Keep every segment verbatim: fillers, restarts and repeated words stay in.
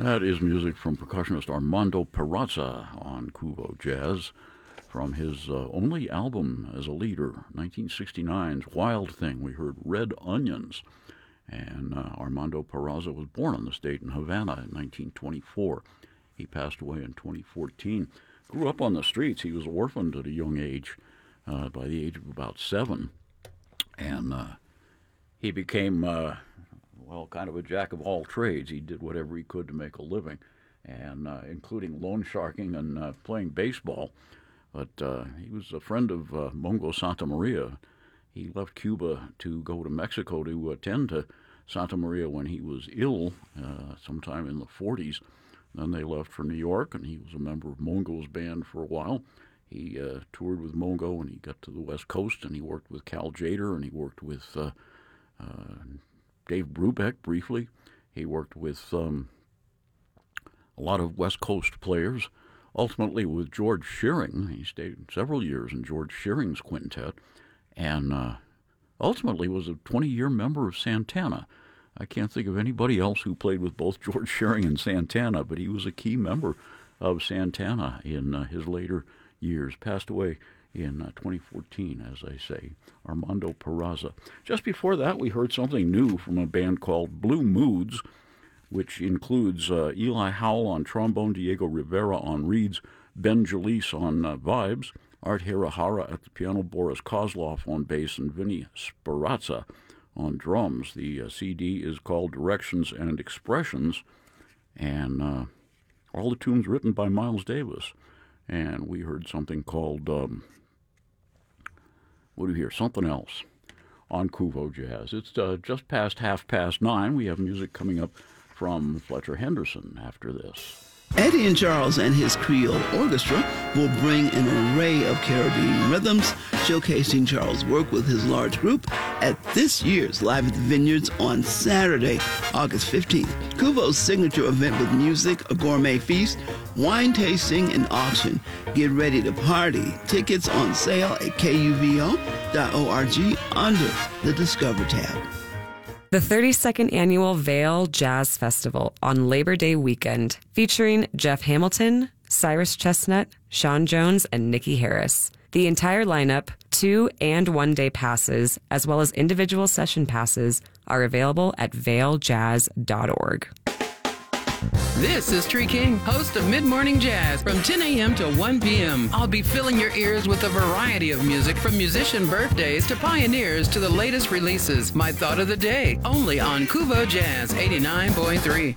That is music from percussionist Armando Peraza on Kuvo Jazz from his uh, only album as a leader, nineteen sixty-nine's Wild Thing. We heard Red Onions. And uh, Armando Peraza was born in the state in Havana in nineteen twenty-four. He passed away in twenty fourteen. Grew up on the streets. He was orphaned at a young age, uh, by the age of about seven. And uh, he became, uh, well, kind of a jack of all trades. He did whatever he could to make a living, and uh, including loan sharking and uh, playing baseball. But uh, he was a friend of uh, Mongo Santa Maria. He left Cuba to go to Mexico to attend to Santa Maria when he was ill, uh, sometime in the forties. Then they left for New York, and he was a member of Mongo's band for a while. He uh, toured with Mongo, and he got to the West Coast, and he worked with Cal Tjader, and he worked with uh, uh, Dave Brubeck briefly. He worked with um, a lot of West Coast players. Ultimately, with George Shearing, he stayed several years in George Shearing's quintet, and uh, ultimately was a twenty-year member of Santana. I can't think of anybody else who played with both George Shearing and Santana, but he was a key member of Santana in uh, his later years. Passed away in uh, twenty fourteen, as I say, Armando Peraza. Just before that, we heard something new from a band called Blue Moods, which includes uh, Eli Howell on trombone, Diego Rivera on reeds, Ben Jalise on uh, vibes, Art Hirahara at the piano, Boris Kozlov on bass, and Vinny Sperazza on drums. The uh, C D is called Directions and Expressions, and uh, all the tunes written by Miles Davis. And we heard something called, um, what do you hear? Something Else on Kuvo Jazz. It's uh, just past half past nine. We have music coming up from Fletcher Henderson after this. Eddie and Charles and his Creole Orchestra will bring an array of Caribbean rhythms, showcasing Charles' work with his large group at this year's Live at the Vineyards on Saturday, August fifteenth. Kuvo's signature event with music, a gourmet feast, wine tasting, and auction. Get ready to party. Tickets on sale at K U V O dot org under the Discover tab. The thirty-second Annual Vail Jazz Festival on Labor Day weekend, featuring Jeff Hamilton, Cyrus Chestnut, Sean Jones, and Nikki Harris. The entire lineup, two and one day passes, as well as individual session passes, are available at vail jazz dot org. This is Tree King, host of Mid Morning Jazz from ten a.m. to one p.m. I'll be filling your ears with a variety of music from musician birthdays to pioneers to the latest releases. My thought of the day, only on Kuvo Jazz eighty-nine point three.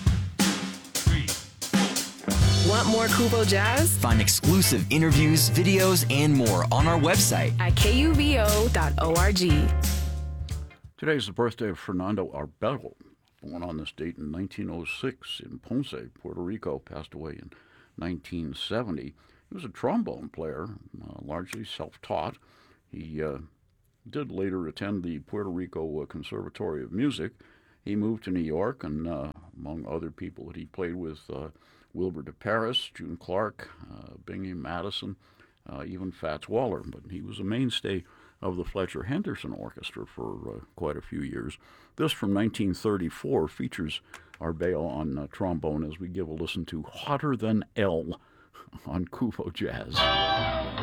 Want more Kuvo Jazz? Find exclusive interviews, videos, and more on our website at K U V O dot org. Today's the birthday of Fernando Arbelo. Born on this date in nineteen oh six in Ponce, Puerto Rico, passed away in nineteen seventy. He was a trombone player, uh, largely self-taught. He uh, did later attend the Puerto Rico uh, Conservatory of Music. He moved to New York, and uh, among other people that he played with, uh, Wilbur de Paris, June Clark, uh, Bingham Madison, uh, even Fats Waller. But he was a mainstay of the Fletcher Henderson Orchestra for uh, quite a few years. This from nineteen thirty-four features Arbelo on uh, trombone as we give a listen to Hotter Than L on Kuvo Jazz.